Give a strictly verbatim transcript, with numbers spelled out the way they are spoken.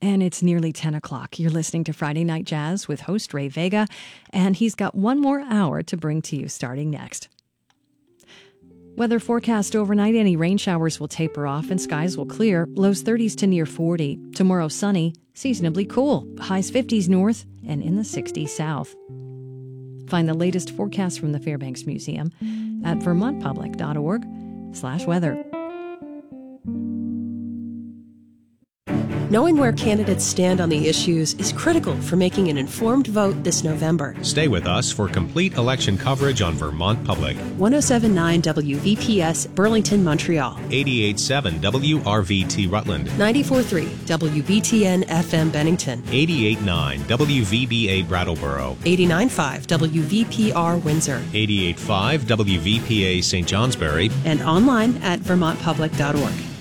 And it's nearly ten o'clock. You're listening to Friday Night Jazz with host Ray Vega, and he's got one more hour to bring to you starting next. Weather forecast overnight, any rain showers will taper off and skies will clear. Lows thirties to near forty. Tomorrow sunny, seasonably cool. Highs fifties north and in the sixties south. Find the latest forecast from the Fairbanks Museum at vermontpublic.org slash weather. Knowing where candidates stand on the issues is critical for making an informed vote this November. Stay with us for complete election coverage on Vermont Public. one oh seven point nine W V P S, Burlington, Montreal. eighty-eight point seven W R V T Rutland. ninety-four point three W B T N F M Bennington. eighty-eight point nine W V B A Brattleboro. eighty-nine point five W V P R Windsor. eighty-eight point five W V P A Saint Johnsbury. And online at vermont public dot org.